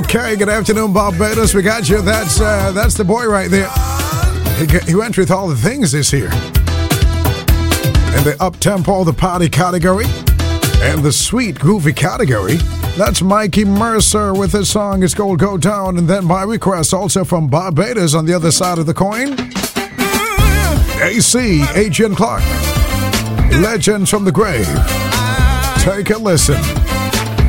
Okay, good afternoon, Barbados. We got you. That's the boy right there. He went with all the things this year. In the up-tempo, the party category, and the sweet, groovy category. That's Mikey Mercer with his song. It's called Go Down. And then by request, also from Barbados on the other side of the coin, AC, Adrian Clark. Legends from the Grave. Take a listen.